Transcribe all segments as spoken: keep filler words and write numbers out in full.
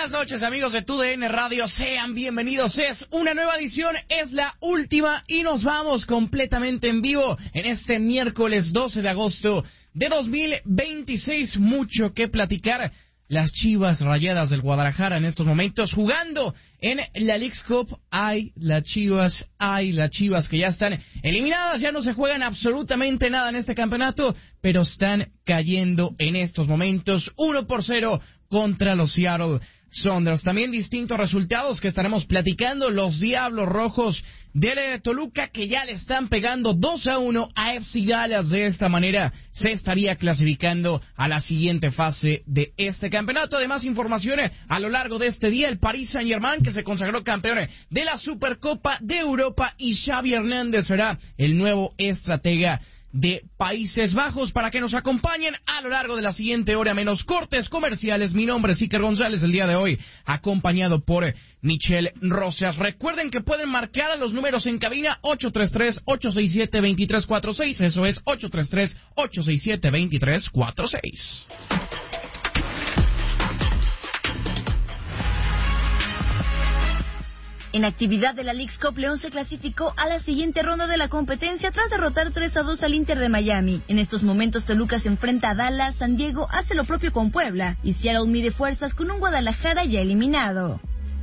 Buenas noches, amigos de T U D N Radio, sean bienvenidos. Es una nueva edición, es la última y nos vamos completamente en vivo en este miércoles doce de agosto de dos mil veintiséis. Mucho que platicar. Las Chivas Rayadas del Guadalajara en estos momentos jugando en la Leagues Cup. Hay las Chivas, hay las Chivas que ya están eliminadas, ya no se juegan absolutamente nada en este campeonato, pero están cayendo en estos momentos uno por cero contra los Seattle Sounders. También distintos resultados que estaremos platicando. Los Diablos Rojos de Toluca que ya le están pegando dos a uno a F C Dallas. De esta manera se estaría clasificando a la siguiente fase de este campeonato. Además, informaciones a lo largo de este día. El Paris Saint-Germain, que se consagró campeón de la Supercopa de Europa, y Xavi Hernández será el nuevo estratega de Países Bajos, para que nos acompañen a lo largo de la siguiente hora, menos cortes comerciales. Mi nombre es Iker González, el día de hoy acompañado por Michelle Rosas. Recuerden que pueden marcar a los números en cabina ocho tres tres, ocho seis siete, dos tres cuatro seis, eso es ocho tres tres, ocho seis siete, dos tres cuatro seis. En actividad de la Leagues Cup, León se clasificó a la siguiente ronda de la competencia tras derrotar tres a dos al Inter de Miami. En estos momentos, Toluca se enfrenta a Dallas, San Diego hace lo propio con Puebla y Seattle mide fuerzas con un Guadalajara ya eliminado.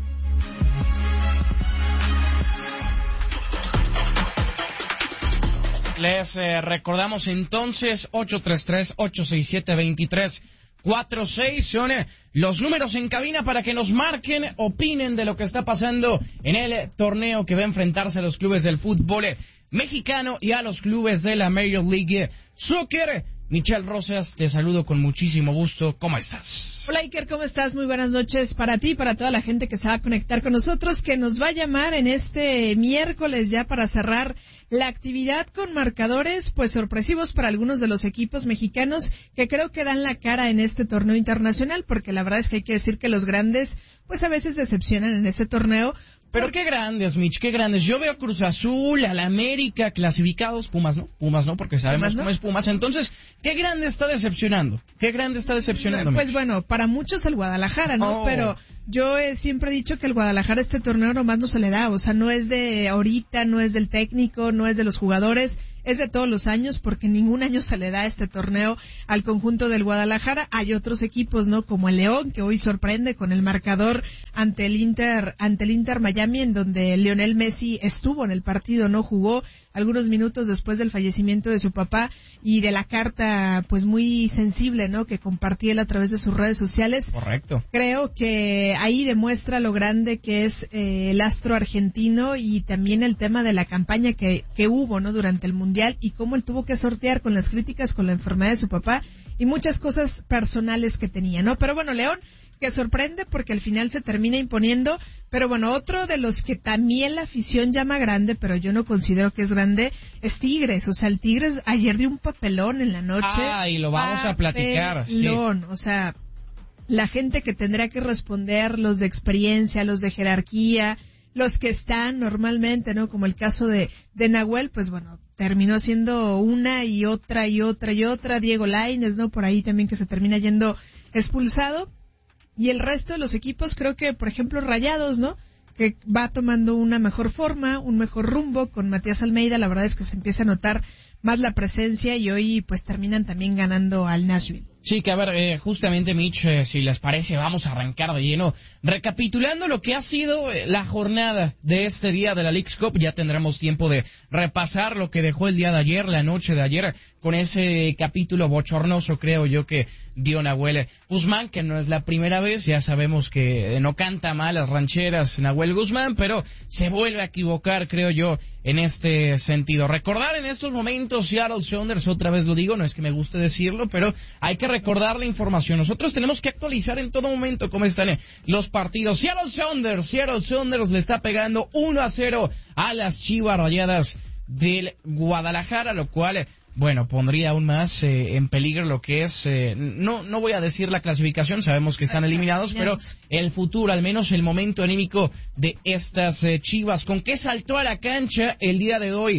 Les eh, recordamos entonces ocho tres tres, ocho seis siete, dos tres cuatro seis son eh, los números en cabina para que nos marquen, opinen de lo que está pasando en el torneo que va a enfrentarse a los clubes del fútbol mexicano y a los clubes de la Major League Soccer. Michelle Rosas, te saludo con muchísimo gusto. ¿Cómo estás? Hola Iker, ¿cómo estás? Muy buenas noches para ti y para toda la gente que se va a conectar con nosotros, que nos va a llamar en este miércoles ya para cerrar la actividad con marcadores pues sorpresivos para algunos de los equipos mexicanos que creo que dan la cara en este torneo internacional, porque la verdad es que hay que decir que los grandes pues a veces decepcionan en este torneo. Pero qué grandes, Mitch, qué grandes. Yo veo a Cruz Azul, a la América, clasificados. Pumas no, Pumas no, porque sabemos ¿no? cómo es Pumas. Entonces, ¿qué grande está decepcionando? ¿Qué grande está decepcionando, Pues Mitch? bueno, para muchos el Guadalajara, ¿no? Oh. Pero yo he siempre he dicho que el Guadalajara este torneo nomás no se le da. O sea, no es de ahorita, no es del técnico, no es de los jugadores. Es de todos los años, porque ningún año se le da este torneo al conjunto del Guadalajara. Hay otros equipos, ¿no? Como el León, que hoy sorprende con el marcador ante el Inter, ante el Inter Miami, en donde Lionel Messi estuvo en el partido, ¿no? Jugó algunos minutos después del fallecimiento de su papá y de la carta, pues muy sensible, ¿no? Que compartía él a través de sus redes sociales. Correcto. Creo que ahí demuestra lo grande que es eh, el astro argentino, y también el tema de la campaña que, que hubo, ¿no? Durante el Mundial, y cómo él tuvo que sortear con las críticas, con la enfermedad de su papá y muchas cosas personales que tenía, ¿no? Pero bueno, León, que sorprende porque al final se termina imponiendo. Pero bueno, otro de los que también la afición llama grande, pero yo no considero que es grande, es Tigres. O sea, el Tigres ayer dio un papelón en la noche. Ah, y lo vamos papelón, a platicar. Papelón, sí. O sea, la gente que tendría que responder, los de experiencia, los de jerarquía, los que están normalmente, ¿no? Como el caso de, de Nahuel, pues bueno, terminó haciendo una y otra y otra y otra. Diego Lainez, ¿no? Por ahí también que se termina yendo expulsado. Y el resto de los equipos, creo que, por ejemplo, Rayados, ¿no? Que va tomando una mejor forma, un mejor rumbo con Matías Almeida. La verdad es que se empieza a notar más la presencia y hoy pues terminan también ganando al Nashville. Sí, que a ver, eh, justamente, Mitch, eh, si les parece, vamos a arrancar de lleno. Recapitulando lo que ha sido eh, la jornada de este día de la Leagues Cup, ya tendremos tiempo de repasar lo que dejó el día de ayer, la noche de ayer, con ese capítulo bochornoso, creo yo, que dio Nahuel Guzmán, que no es la primera vez. Ya sabemos que no canta mal las rancheras Nahuel Guzmán, pero se vuelve a equivocar, creo yo, en este sentido. Recordar en estos momentos Seattle Sounders, otra vez lo digo, no es que me guste decirlo, pero hay que recordar la información. Nosotros tenemos que actualizar en todo momento cómo están los partidos. Seattle Sounders, Seattle Sounders le está pegando uno a cero a las Chivas Rayadas del Guadalajara, lo cual, bueno, pondría aún más eh, en peligro lo que es, eh, no no voy a decir la clasificación, sabemos que están eliminados, pero el futuro, al menos el momento anímico de estas eh, Chivas. ¿Con qué saltó a la cancha el día de hoy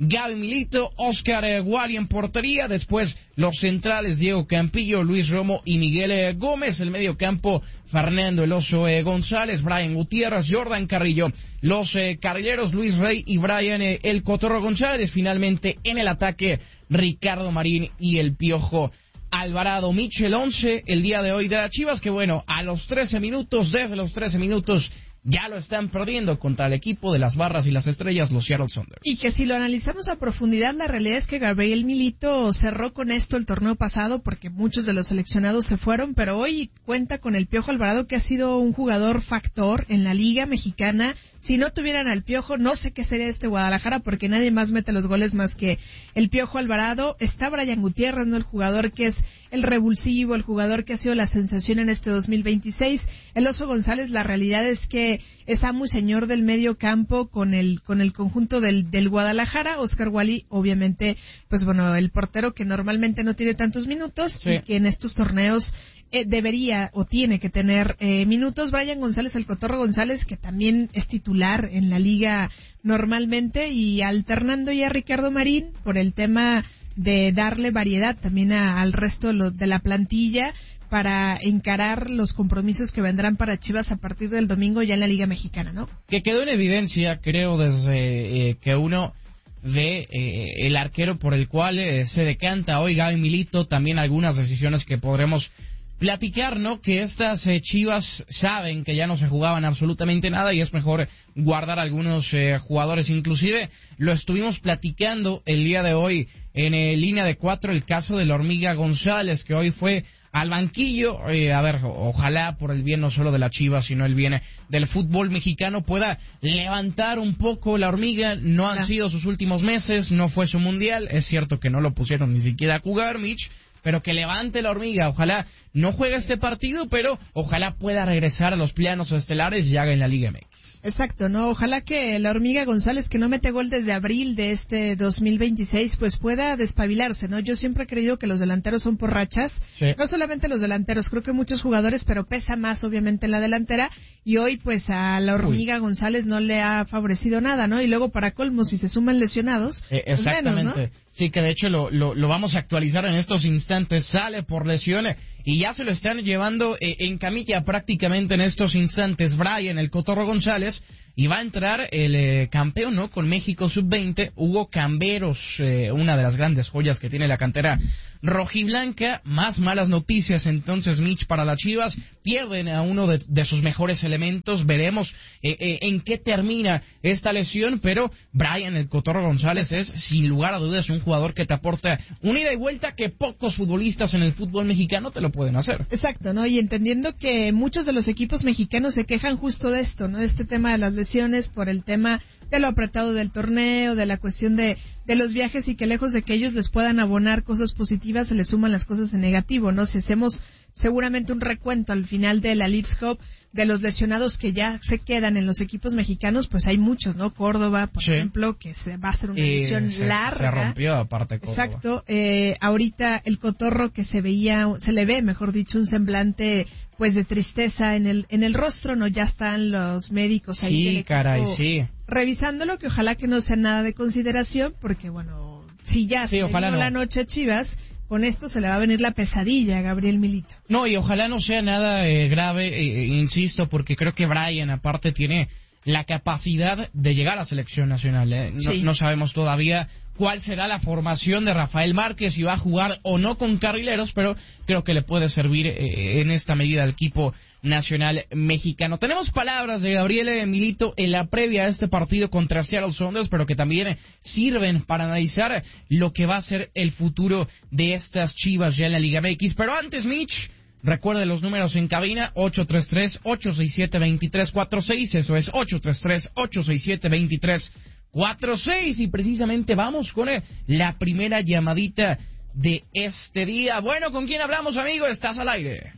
Gaby Milito, Oscar eh, Wally en portería, después los centrales Diego Campillo, Luis Romo y Miguel eh, Gómez, el medio campo Fernando El Oso eh, González, Brian Gutiérrez, Jordan Carrillo, los eh, carrileros Luis Rey y Brian eh, El Cotorro González, finalmente en el ataque Ricardo Marín y el Piojo Alvarado. Michel once el día de hoy de las Chivas, que bueno, a los trece minutos, desde los trece minutos, ya lo están perdiendo contra el equipo de las Barras y las Estrellas, los Seattle Sounders. Y que si lo analizamos a profundidad, la realidad es que Gabriel Milito cerró con esto el torneo pasado porque muchos de los seleccionados se fueron, pero hoy cuenta con el Piojo Alvarado, que ha sido un jugador factor en la Liga Mexicana. Si no tuvieran al Piojo, no sé qué sería este Guadalajara, porque nadie más mete los goles más que el Piojo Alvarado. Está Brian Gutiérrez, ¿no? El jugador que es el revulsivo, el jugador que ha sido la sensación en este dos mil veintiséis. El Oso González, la realidad es que está muy señor del medio campo con el con el conjunto del, del Guadalajara. Oscar Wally, obviamente, pues bueno, el portero que normalmente no tiene tantos minutos, sí, y que en estos torneos eh, debería o tiene que tener eh, minutos. Brian González, el Cotorro González, que también es titular en la liga normalmente, y alternando ya a Ricardo Marín por el tema de darle variedad también a, al resto de, lo, de la plantilla para encarar los compromisos que vendrán para Chivas a partir del domingo ya en la Liga Mexicana, ¿no? Que quedó en evidencia, creo, desde eh, que uno ve eh, el arquero por el cual eh, se decanta hoy Gaby Milito, también algunas decisiones que podremos platicar, ¿no? Que estas eh, Chivas saben que ya no se jugaban absolutamente nada y es mejor guardar algunos eh, jugadores. Inclusive lo estuvimos platicando el día de hoy en eh, línea de cuatro, el caso de la Hormiga González, que hoy fue al banquillo. Eh, a ver, ojalá por el bien no solo de la Chivas, sino el bien del fútbol mexicano pueda levantar un poco la Hormiga. No han sido sus últimos meses, no fue su mundial, es cierto que no lo pusieron ni siquiera a jugar, Mitch, pero que levante la Hormiga. Ojalá no juegue este partido, pero ojalá pueda regresar a los planos estelares y haga en la Liga M X. Exacto, ¿no? Ojalá que la Hormiga González, que no mete gol desde abril de este dos mil veintiséis, pues pueda despabilarse, ¿no? Yo siempre he creído que los delanteros son por rachas, sí, no solamente los delanteros, creo que muchos jugadores, pero pesa más obviamente en la delantera, y hoy pues a la Hormiga Uy. González no le ha favorecido nada, ¿no? Y luego para colmo, si se suman lesionados, eh, exactamente, pues menos, ¿no? Sí, que de hecho lo, lo, lo vamos a actualizar en estos instantes, sale por lesión y ya se lo están llevando eh, en camilla prácticamente en estos instantes Brian, el Cotorro González, y va a entrar el eh, campeón, ¿no? Con México sub veinte, Hugo Camberos, eh, una de las grandes joyas que tiene la cantera rojiblanca. Más malas noticias entonces, Mitch, para las Chivas, pierden a uno de, de sus mejores elementos. Veremos eh, eh, en qué termina esta lesión, pero Brian, el Cotorro González, es sin lugar a dudas un jugador que te aporta una ida y vuelta que pocos futbolistas en el fútbol mexicano te lo pueden hacer. Exacto, ¿no? Y entendiendo que muchos de los equipos mexicanos se quejan justo de esto, ¿no? De este tema de las lesiones, por el tema de lo apretado del torneo, de la cuestión de, de los viajes, y que lejos de que ellos les puedan abonar cosas positivas, se les suman las cosas en negativo, ¿no? Si hacemos seguramente un recuento al final de la Leagues Cup de los lesionados que ya se quedan en los equipos mexicanos, pues hay muchos, ¿no? Córdoba, por sí. ejemplo, que se va a hacer una lesión se, larga. Se rompió aparte Córdoba. Exacto. Eh, ahorita el Cotorro, que se veía, se le ve, mejor dicho, un semblante pues de tristeza en el en el rostro, ¿no? Ya están los médicos ahí. Sí, caray, sí. Revisándolo, que ojalá que no sea nada de consideración, porque bueno, si ya sí, se ojalá no. la noche a Chivas, con esto se le va a venir la pesadilla a Gabriel Milito. No, y ojalá no sea nada eh, grave, eh, insisto, porque creo que Brian aparte tiene la capacidad de llegar a la selección nacional. Eh. No, sí. no sabemos todavía cuál será la formación de Rafael Márquez, si va a jugar o no con carrileros, pero creo que le puede servir eh, en esta medida al equipo nacional mexicano. Tenemos palabras de Gabriel Milito en la previa a este partido contra Seattle Sounders, pero que también sirven para analizar lo que va a ser el futuro de estas Chivas ya en la Liga M X. Pero antes, Mitch, recuerde los números en cabina: ocho tres tres, ocho seis siete, dos tres cuatro seis, eso es ocho tres tres, ocho seis siete, dos tres cuatro seis, y precisamente vamos con la primera llamadita de este día. Bueno, ¿con quién hablamos, amigo? Estás al aire.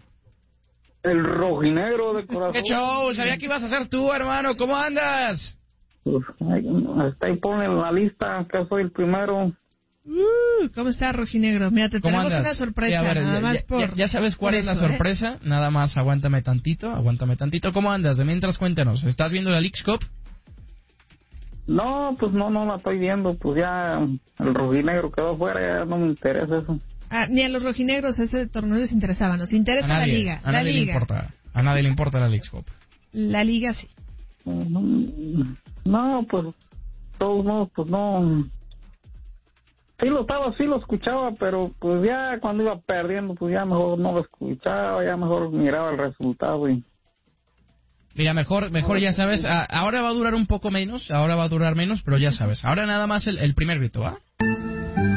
El rojinegro de corazón. ¿Qué show? Sabía que ibas a ser tú, hermano. ¿Cómo andas? Pues, hasta ahí pone en la lista que soy el primero. Uh, ¿Cómo estás, rojinegro? Mira, te tenemos andas? una sorpresa, sí, ver, nada ya, más ya, por... Ya, ya sabes cuál es eso, la sorpresa, ¿eh? Nada más aguántame tantito, aguántame tantito. ¿Cómo andas? De mientras, cuéntanos. ¿Estás viendo la Leagues Cup? No, pues no, no la estoy viendo, pues ya el rojinegro quedó fuera, ya no me interesa eso. Ah, ni a los rojinegros ese torneo les interesaba, nos interesa nadie, la liga. A la nadie liga. le importa, a nadie le importa la Leagues Cup. La liga sí. No, pues, todos modos, pues no. Sí lo estaba, sí lo escuchaba, pero pues ya cuando iba perdiendo, pues ya mejor no lo escuchaba, ya mejor miraba el resultado y... Mira, mejor, mejor ya sabes, a, ahora va a durar un poco menos, ahora va a durar menos, pero ya sabes. Ahora nada más el, el primer grito, ¿va?